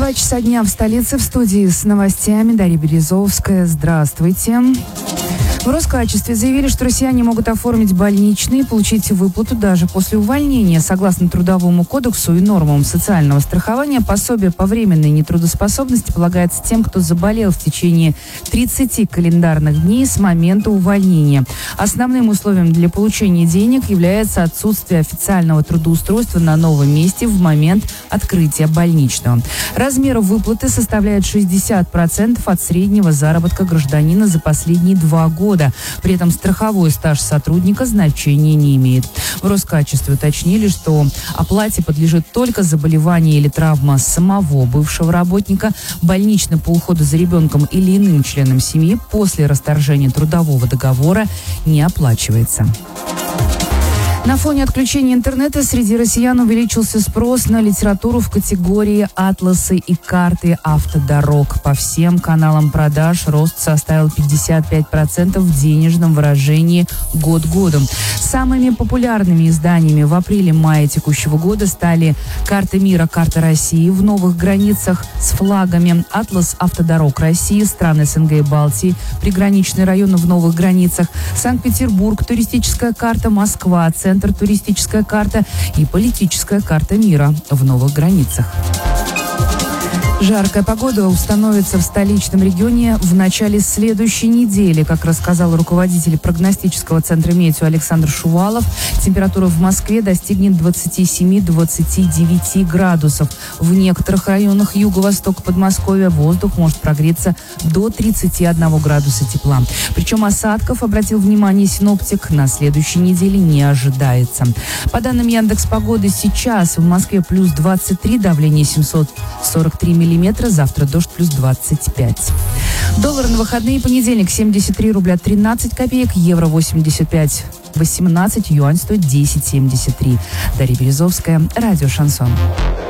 2 часа дня в столице, в студии с новостями Дарья Березовская. Здравствуйте. В Роскачестве заявили, что россияне могут оформить больничный и получить выплату даже после увольнения. Согласно Трудовому кодексу и нормам социального страхования, пособие по временной нетрудоспособности полагается тем, кто заболел в течение 30 календарных дней с момента увольнения. Основным условием для получения денег является отсутствие официального трудоустройства на новом месте в момент открытия больничного. Размер выплаты составляет 60% от среднего заработка гражданина за последние 2 года. При этом страховой стаж сотрудника значения не имеет. В Роскачестве уточнили, что оплате подлежит только заболевание или травма самого бывшего работника, больничный по уходу за ребенком или иным членом семьи после расторжения трудового договора не оплачивается. На фоне отключения интернета среди россиян увеличился спрос на литературу в категории «Атласы и карты автодорог». По всем каналам продаж рост составил 55% в денежном выражении год годом. Самыми популярными изданиями в апреле-мае текущего года стали «Карта мира», «Карта России» в новых границах с флагами, «Атлас автодорог России», страны СНГ и Балтии, приграничные районы в новых границах, Санкт-Петербург, туристическая карта Москва, центр туристическая карта и политическая карта мира в новых границах. Жаркая погода установится в столичном регионе в начале следующей недели. Как рассказал руководитель прогностического центра метео Александр Шувалов, температура в Москве достигнет 27-29 градусов. В некоторых районах юго-востока Подмосковья воздух может прогреться до 31 градуса тепла. Причем осадков, обратил внимание синоптик, на следующей неделе не ожидается. По данным Яндекс.Погоды, сейчас в Москве плюс 23, давление 743 миллиметра, завтра дождь плюс 25. Доллар на выходные: понедельник 73 рубля 13 копеек, евро 85,18, юань стоит 10,73. Дарья Березовская, радио «Шансон».